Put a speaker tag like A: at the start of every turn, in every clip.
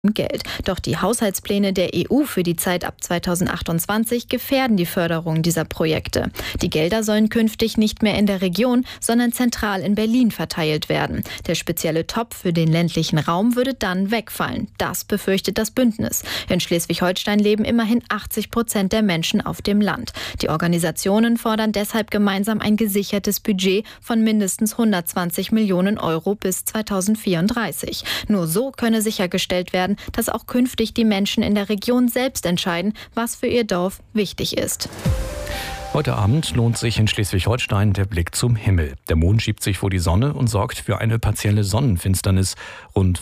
A: Geld. Doch die Haushaltspläne der EU für die Zeit ab 2028 gefährden die Förderung dieser Projekte. Die Gelder sollen künftig nicht mehr in der Region, sondern zentral in Berlin verteilt werden. Der spezielle Topf für den ländlichen Raum würde dann wegfallen. Das befürchtet das Bündnis. In Schleswig-Holstein leben immerhin 80% der Menschen auf dem Land. Die Organisationen fordern deshalb gemeinsam ein gesichertes Budget von mindestens 120 Millionen Euro bis 2034. Nur so könne sichergestellt werden, dass auch künftig die Menschen in der Region selbst entscheiden, was für ihr Dorf wichtig ist.
B: Heute Abend lohnt sich in Schleswig-Holstein der Blick zum Himmel. Der Mond schiebt sich vor die Sonne und sorgt für eine partielle Sonnenfinsternis. Rund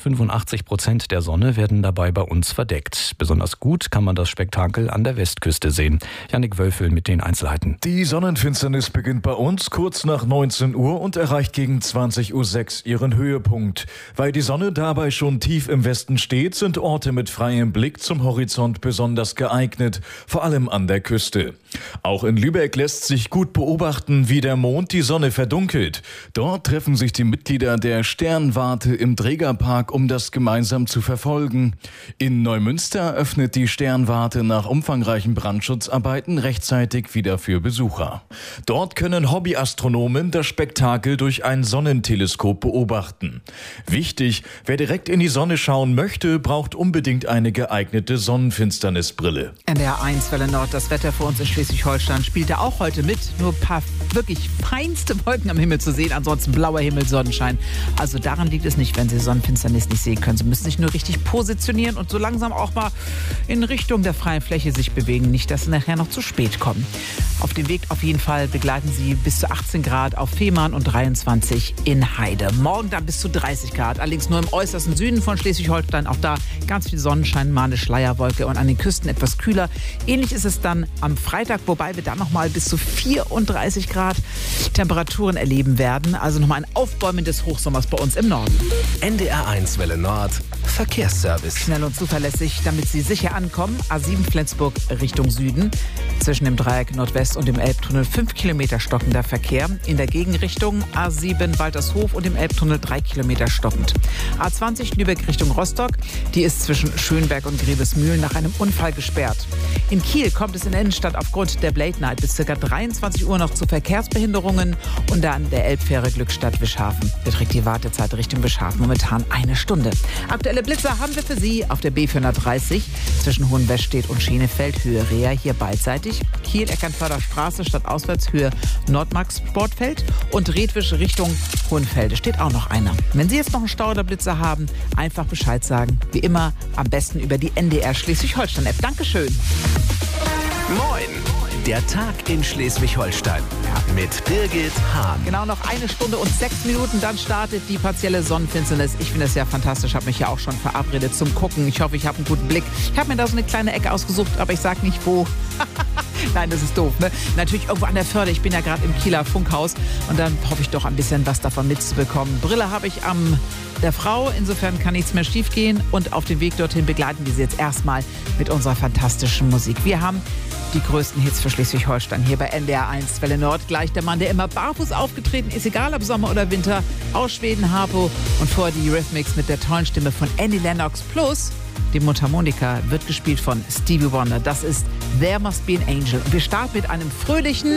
B: 85% der Sonne werden dabei bei uns verdeckt. Besonders gut kann man das Spektakel an der Westküste sehen. Jannik Wölfel mit den Einzelheiten.
C: Die Sonnenfinsternis beginnt bei uns kurz nach 19 Uhr und erreicht gegen 20.06 Uhr ihren Höhepunkt. Weil die Sonne dabei schon tief im Westen steht, sind Orte mit freiem Blick zum Horizont besonders geeignet, vor allem an der Küste. Auch in Lübeck lässt sich gut beobachten, wie der Mond die Sonne verdunkelt. Dort treffen sich die Mitglieder der Sternwarte im Trägerpark, um das gemeinsam zu verfolgen. In Neumünster öffnet die Sternwarte nach umfangreichen Brandschutzarbeiten rechtzeitig wieder für Besucher. Dort können Hobbyastronomen das Spektakel durch ein Sonnenteleskop beobachten. Wichtig, wer direkt in die Sonne schauen möchte, braucht unbedingt eine geeignete Sonnenfinsternisbrille.
D: NDR 1 Welle Nord, das Wetter für uns in Schleswig-Holstein spielt auch heute mit. Nur ein paar wirklich feinste Wolken am Himmel zu sehen. Ansonsten blauer Himmel, Sonnenschein. Also daran liegt es nicht, wenn Sie Sonnenfinsternis nicht sehen können. Sie müssen sich nur richtig positionieren und so langsam auch mal in Richtung der freien Fläche sich bewegen. Nicht, dass Sie nachher noch zu spät kommen. Auf dem Weg auf jeden Fall begleiten Sie bis zu 18 Grad auf Fehmarn und 23 in Heide. Morgen dann bis zu 30 Grad. Allerdings nur im äußersten Süden von Schleswig-Holstein. Auch da ganz viel Sonnenschein, mal eine Schleierwolke und an den Küsten etwas kühler. Ähnlich ist es dann am Freitag, wobei wir dann nochmal bis zu 34 Grad Temperaturen erleben werden. Also nochmal ein Aufbäumen des Hochsommers bei uns im Norden.
E: NDR 1 Welle Nord, Verkehrsservice.
D: Schnell und zuverlässig, damit Sie sicher ankommen. A7 Flensburg Richtung Süden. Zwischen dem Dreieck Nordwest und dem Elbtunnel 5 Kilometer stockender Verkehr. In der Gegenrichtung A7 Waltershof und dem Elbtunnel 3 Kilometer stockend. A20 Lübeck Richtung Rostock. Die ist zwischen Schönberg und Grevesmühlen nach einem Unfall gesperrt. In Kiel kommt es in der Innenstadt aufgrund der Blade Night bis ca. 23 Uhr noch zu Verkehrsbehinderungen und dann der Elbfähre Glückstadt-Wischhafen. Beträgt die Wartezeit Richtung Wischhafen momentan 1 Stunde. Aktuelle Blitzer haben wir für Sie auf der B430 zwischen Hohenwestedt und Schenefeld, Höhe Reha, hier beidseitig. Kiel-Eckernförder-Straße statt Auswärtshöhe Nordmark-Sportfeld und Redwisch Richtung Hohenfelde steht auch noch einer. Wenn Sie jetzt noch einen Stau oder Blitzer haben, einfach Bescheid sagen. Wie immer am besten über die NDR Schleswig-Holstein-App. Dankeschön.
E: Moin, der Tag in Schleswig-Holstein mit Birgit Hahn.
D: Genau, noch 1 Stunde und 6 Minuten, dann startet die partielle Sonnenfinsternis. Ich finde es ja fantastisch, habe mich ja auch schon verabredet zum Gucken. Ich hoffe, ich habe einen guten Blick. Ich habe mir da so eine kleine Ecke ausgesucht, aber ich sage nicht wo. Nein, das ist doof, ne? Natürlich irgendwo an der Förde. Ich bin ja gerade im Kieler Funkhaus und dann hoffe ich doch ein bisschen was davon mitzubekommen. Brille habe ich am der Frau, insofern kann nichts mehr schief gehen und auf dem Weg dorthin begleiten wir Sie jetzt erstmal mit unserer fantastischen Musik. Wir haben die größten Hits für Schleswig-Holstein hier bei NDR 1 Welle Nord. Gleich der Mann, der immer barfuß aufgetreten ist, egal ob Sommer oder Winter, aus Schweden, Harpo und vorher die Eurythmics mit der tollen Stimme von Annie Lennox plus die Mundharmonika wird gespielt von Stevie Wonder. Das ist There Must Be an Angel. Und wir starten mit einem fröhlichen